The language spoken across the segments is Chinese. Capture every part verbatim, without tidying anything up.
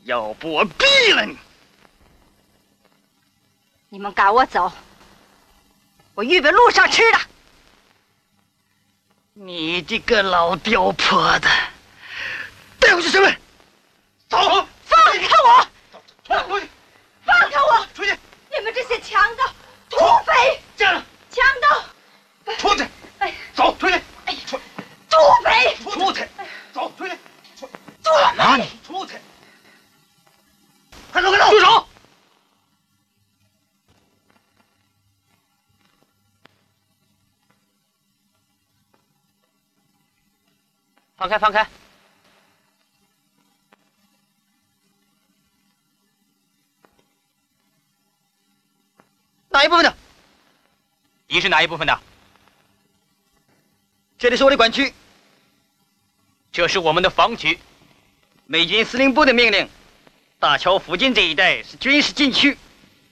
要不我毙了你！ 你们赶我走，我预备路上吃的。 你这个老刁婆子，带回去审问。走， 放开我！ 出去！ 放开我！ 出去！ 你们这些强盗、土匪！ 站住！ 强盗！ 出去！ 哎， 走，出去！ 哎， 出！ 土匪！ 出去！走，出去！出！ 土哪里？出去！快走，快走！住手！ 放开，放开！ 哪一部分的？ 你是哪一部分的？ 这里是我的管区， 这是我们的防区。 美军司令部的命令，大桥附近这一带是军事禁区，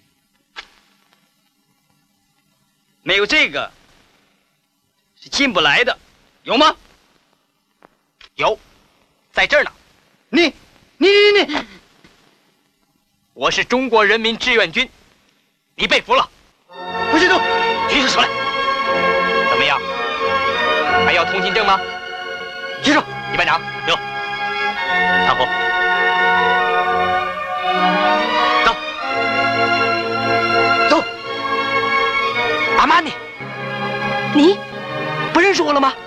没有这个是进不来的，有吗？ 有，在这儿呢。 你，你，你，你， 我是中国人民志愿军，你被俘了。 不许动！ 举起手来。怎么样？还要通行证吗？ 举手！ 一班长，留。看后。走。 走。 阿玛尼， 你不认识我了吗？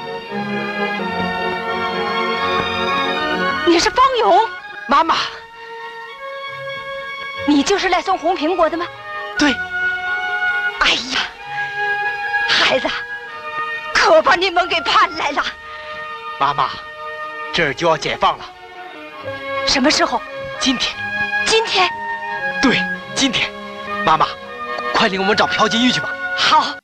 你是方勇？ 妈妈， 你就是来送红苹果的吗？ 对。 哎呀，孩子，可把你们给盼来了。 妈妈，这儿就要解放了。 什么时候？ 今天。 今天？ 对，今天。妈妈，快领我们找朴金玉去吧。 好。